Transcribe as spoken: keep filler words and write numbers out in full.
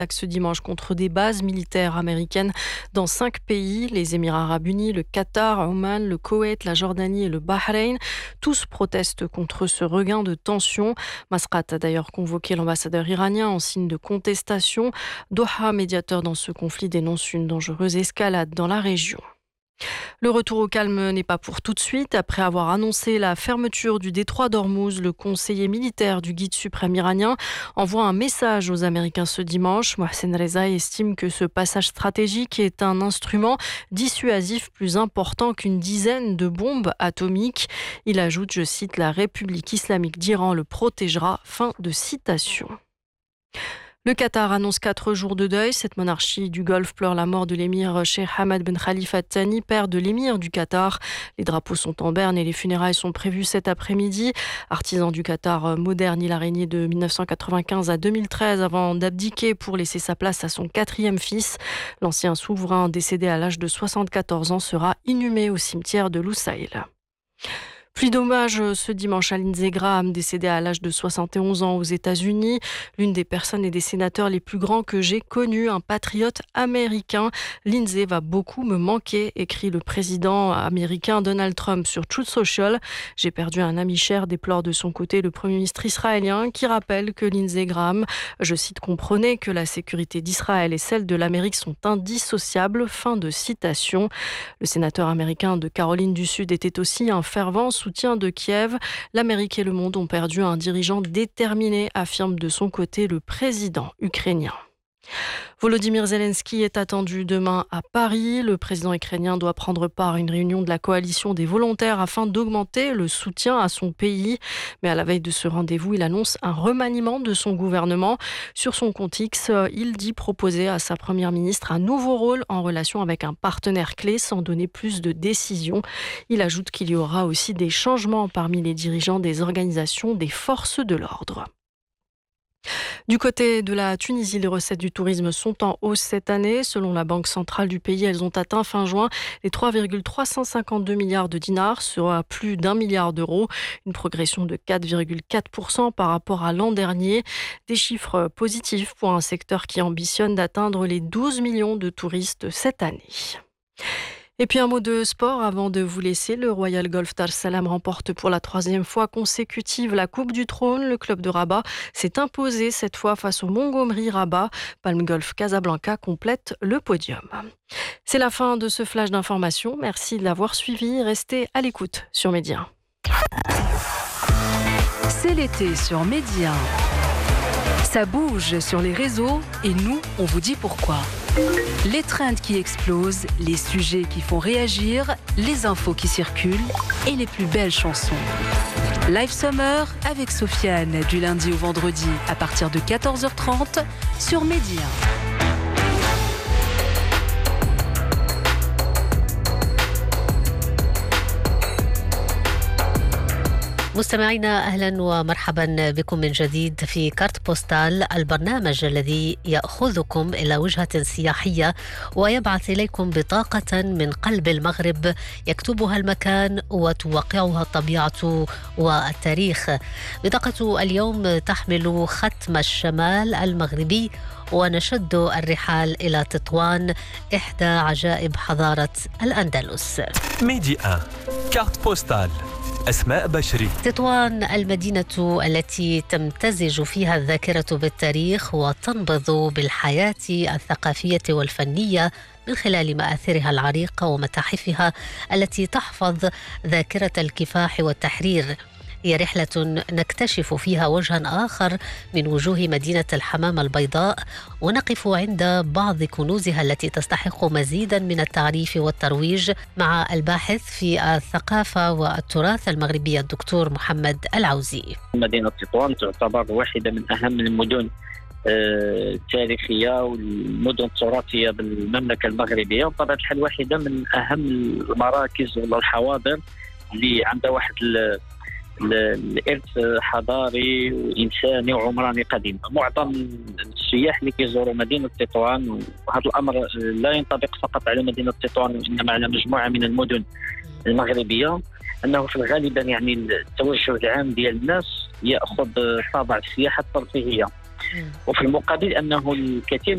ce dimanche contre des bases militaires américaines dans cinq pays, les Émirats arabes unis, le Qatar, Oman, le Koweït, la Jordanie et le Bahreïn. Tous protestent contre ce regain de tension. Masrat a d'ailleurs convoqué l'ambassadeur iranien en signe de contestation. Doha, médiateur dans ce conflit, dénonce une dangereuse escalade dans la région. Le retour au calme n'est pas pour tout de suite. Après avoir annoncé la fermeture du détroit d'Ormuz, le conseiller militaire du guide suprême iranien envoie un message aux Américains ce dimanche. Mohsen Reza estime que ce passage stratégique est un instrument dissuasif plus important qu'une dizaine de bombes atomiques. Il ajoute, je cite, « La République islamique d'Iran le protégera ». Fin de citation. Le Qatar annonce quatre jours de deuil. Cette monarchie du Golfe pleure la mort de l'émir Sheikh Hamad Ben Khalifa Al Thani, père de l'émir du Qatar. Les drapeaux sont en berne et les funérailles sont prévues cet après-midi. Artisan du Qatar moderne, il a régné de dix-neuf cent quatre-vingt-quinze à deux mille treize avant d'abdiquer pour laisser sa place à son quatrième fils. L'ancien souverain décédé à l'âge de soixante-quatorze ans sera inhumé au cimetière de Lusail. Plus d'hommage ce dimanche à Lindsey Graham, décédé à l'âge de soixante et onze ans aux États-Unis. L'une des personnes et des sénateurs les plus grands que j'ai connus, un patriote américain. Lindsey va beaucoup me manquer, écrit le président américain Donald Trump sur Truth Social. J'ai perdu un ami cher, déplore de son côté le premier ministre israélien, qui rappelle que Lindsey Graham, je cite, comprenait que la sécurité d'Israël et celle de l'Amérique sont indissociables. Fin de citation. Le sénateur américain de Caroline du Sud était aussi un fervent soutien de Kiev. L'Amérique et le monde ont perdu un dirigeant déterminé, affirme de son côté le président ukrainien. Volodymyr Zelensky est attendu demain à Paris. Le président ukrainien doit prendre part à une réunion de la coalition des volontaires afin d'augmenter le soutien à son pays. Mais à la veille de ce rendez-vous, il annonce un remaniement de son gouvernement. Sur son compte X, il dit proposer à sa première ministre un nouveau rôle en relation avec un partenaire clé sans donner plus de décisions. Il ajoute qu'il y aura aussi des changements parmi les dirigeants des organisations des forces de l'ordre. Du côté de la Tunisie, les recettes du tourisme sont en hausse cette année. Selon la Banque centrale du pays, elles ont atteint fin juin les trois virgule trois cent cinquante-deux milliards de dinars, soit plus d'un milliard d'euros, une progression de quatre virgule quatre pour cent par rapport à l'an dernier. Des chiffres positifs pour un secteur qui ambitionne d'atteindre les douze millions de touristes cette année. Et puis un mot de sport avant de vous laisser. Le Royal Golf Dar es Salaam remporte pour la troisième fois consécutive la Coupe du Trône. Le club de Rabat s'est imposé cette fois face au Montgomery Rabat. Palm Golf Casablanca complète le podium. C'est la fin de ce flash d'information. Merci de l'avoir suivi. Restez à l'écoute sur Média. C'est l'été sur Média. Ça bouge sur les réseaux et nous, on vous dit pourquoi. Les trends qui explosent, les sujets qui font réagir, les infos qui circulent et les plus belles chansons. Live Summer avec Sofiane du lundi au vendredi à partir de quatorze heures trente sur Média. مستمعينا أهلا ومرحبا بكم من جديد في كارت بوستال، البرنامج الذي يأخذكم إلى وجهة سياحية ويبعث إليكم بطاقة من قلب المغرب يكتبها المكان وتوقعها الطبيعة والتاريخ. بطاقة اليوم تحمل ختم الشمال المغربي ونشد الرحال إلى تطوان إحدى عجائب حضارة الأندلس. ميديا كارت بوستال أسماء بشري. تطوان المدينة التي تمتزج فيها الذاكرة بالتاريخ وتنبض بالحياة الثقافية والفنية من خلال مآثرها العريقة ومتاحفها التي تحفظ ذاكرة الكفاح والتحرير. هي رحلة نكتشف فيها وجها آخر من وجوه مدينة الحمام البيضاء ونقف عند بعض كنوزها التي تستحق مزيدا من التعريف والترويج مع الباحث في الثقافة والتراث المغربي الدكتور محمد العوزي. مدينة تطوان تعتبر واحدة من أهم المدن التاريخية والمدن التراثية بالمملكة المغربية، وبطبيعة الحال واحدة من أهم المراكز والحواضر اللي عندها واحد الإرث حضاري وإنساني وعمراني قديم. معظم السياح اللي كيزوروا مدينة تطوان، وهذا الأمر لا ينطبق فقط على مدينة تطوان وإنما على مجموعة من المدن المغربية، أنه في الغالب يعني التوجه العام ديال الناس يأخذ طابع السياحة الترفيهية، وفي المقابل أنه الكثير